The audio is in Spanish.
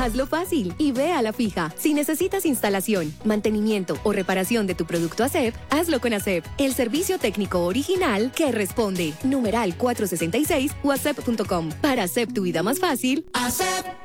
Hazlo fácil y ve a la fija. Si necesitas instalación, mantenimiento o reparación de tu producto ASEP, hazlo con ASEP, el servicio técnico original que responde. Numeral 466 o asep.com. Para ASEP tu vida más fácil. ASEP.